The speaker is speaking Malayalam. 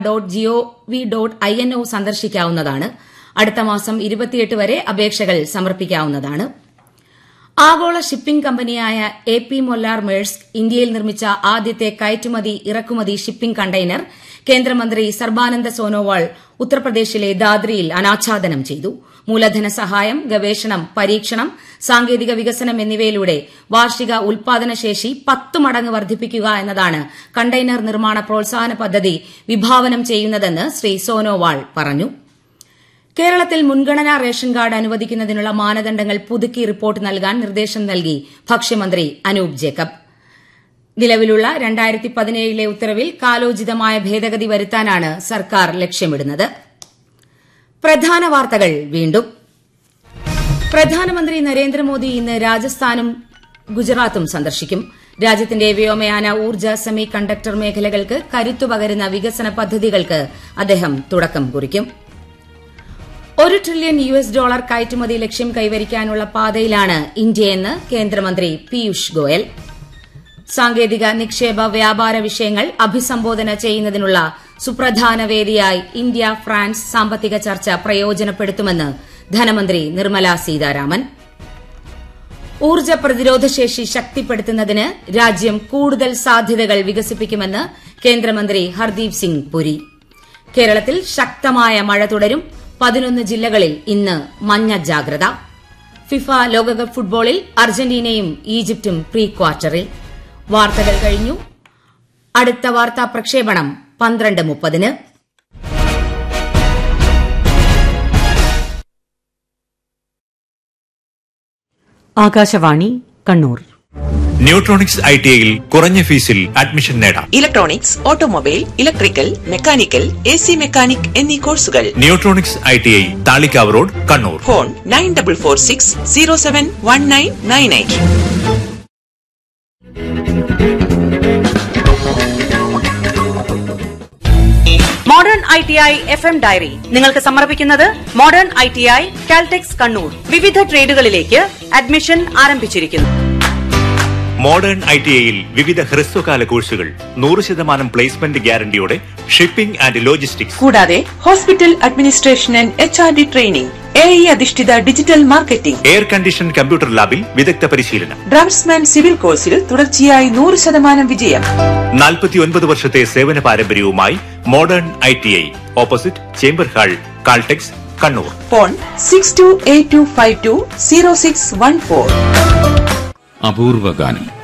.gov.in സന്ദർശിക്കാവുന്നതാണ്. അടുത്ത മാസം 28 വരെ അപേക്ഷകൾ സമർപ്പിക്കാവുന്നതാണ്. ആഗോള ഷിപ്പിംഗ് കമ്പനിയായ AP മൊല്ലാർ മേഴ്സ്ക് ഇന്ത്യയിൽ നിർമ്മിച്ച ആദ്യത്തെ കയറ്റുമതി ഇറക്കുമതി ഷിപ്പിംഗ് കണ്ടെയ്നർ കേന്ദ്രമന്ത്രി സർബാനന്ദ സോനോവാൾ ഉത്തർപ്രദേശിലെ ദാദ്രിയിൽ അനാച്ഛാദനം ചെയ്തു. മൂലധന സഹായം, ഗവേഷണം, പരീക്ഷണം, സാങ്കേതിക വികസനം എന്നിവയിലൂടെ വാർഷിക ഉൽപാദനശേഷി 10 മടങ്ങ് വർദ്ധിപ്പിക്കുക എന്നതാണ് കണ്ടെയ്നർ നിർമ്മാണ പ്രോത്സാഹന പദ്ധതി വിഭാവനം ചെയ്യുന്നതെന്ന് ശ്രീ സോനോവാൾ പറഞ്ഞു. കേരളത്തിൽ മുൻഗണനാ റേഷൻ കാർഡ് അനുവദിക്കുന്നതിനുള്ള മാനദണ്ഡങ്ങൾ പുതുക്കി റിപ്പോർട്ട് നൽകാൻ നിർദ്ദേശം നൽകി ഭക്ഷ്യമന്ത്രി അനൂപ് ജേക്കബ്. നിലവിലുള്ള 2017 ഉത്തരവിൽ കാലോചിതമായ ഭേദഗതി വരുത്താനാണ് സർക്കാർ ലക്ഷ്യമിടുന്നത്. പ്രധാന വാർത്തകൾ വീണ്ടും. പ്രധാനമന്ത്രി നരേന്ദ്രമോദി ഇന്ന് രാജസ്ഥാനും ഗുജറാത്തും സന്ദർശിക്കും. രാജ്യത്തിന്റെ വ്യോമയാന, ഊർജ്ജ, സെമി കണ്ടക്ടർ മേഖലകൾക്ക് കരുത്തുപകരുന്ന വികസന പദ്ധതികൾക്ക് അദ്ദേഹം തുടക്കം കുറിക്കും. $1 ട്രില്യൺ കയറ്റുമതി ലക്ഷ്യം കൈവരിക്കാനുള്ള പാതയിലാണ് ഇന്ത്യയെന്ന് കേന്ദ്രമന്ത്രി പീയൂഷ് ഗോയൽ. സാങ്കേതിക, നിക്ഷേപ, വ്യാപാര വിഷയങ്ങൾ അഭിസംബോധന ചെയ്യുന്നതിനുള്ള സുപ്രധാന വേദിയായി ഇന്ത്യ ഫ്രാൻസ് സാമ്പത്തിക ചർച്ച പ്രയോജനപ്പെടുത്തുമെന്ന് ധനമന്ത്രി നിർമ്മല സീതാരാമൻ. ഊർജ്ജ പ്രതിരോധശേഷി ശക്തിപ്പെടുത്തുന്നതിന് രാജ്യം കൂടുതൽ സാധ്യതകൾ വികസിപ്പിക്കുമെന്ന് കേന്ദ്രമന്ത്രി ഹർദീപ് സിംഗ് പുരി. കേരളത്തിൽ ശക്തമായ മഴ തുടരും. 11 ജില്ലകളിൽ ഇന്ന് മഞ്ഞ ജാഗ്രത. ഫിഫ ലോകകപ്പ് ഫുട്ബോളിൽ അർജന്റീനയും ഈജിപ്തും പ്രീ ക്വാർട്ടറിൽ. വാർത്തകൾ കഴിഞ്ഞു. അടുത്ത വാർത്താ പ്രക്ഷേപണം 12:30. ആകാശവാണി കണ്ണൂർ. ന്യൂട്രോണിക്സ് ITIയിൽ കുറഞ്ഞ ഫീസിൽ അഡ്മിഷൻ നേടാം. Electronics, automobile, electrical, mechanical, AC mechanic എന്നീ കോഴ്സുകൾ. Neutronics ITI Thalikkavu road, Kannur. Phone 9446071998. Modern ITI FM diary നിങ്ങൾക്ക് സമർപ്പിക്കുന്നത് മോഡേൺ ITI കാൽടെക്സ് കണ്ണൂർ. വിവിധ ട്രേഡുകളിലേക്ക് അഡ്മിഷൻ ആരംഭിച്ചിരിക്കുന്നു. മോഡേൺ ITIയിൽ വിവിധ ഹ്രസ്വകാല കോഴ്സുകൾ, 100% പ്ലേസ്മെന്റ് ഗ്യാരണ്ടിയോടെ ഷിപ്പിംഗ് ആൻഡ് ലോജിസ്റ്റിക്സ്, കൂടാതെ hospital administration and HRD training, AI അധിഷ്ഠിത digital marketing, air condition computer ലാബിൽ വിദഗ്ധ പരിശീലനം, ഡ്രാഫ്റ്റ്സ്മാൻ സിവിൽ കോഴ്സിൽ തുടർച്ചയായി 100% വിജയം. 49 വർഷത്തെ സേവന പാരമ്പര്യവുമായി modern ITI, opposite chamber hall, Caltex, Kannur. Phone 6282520614. അപൂർവ ഗാനം.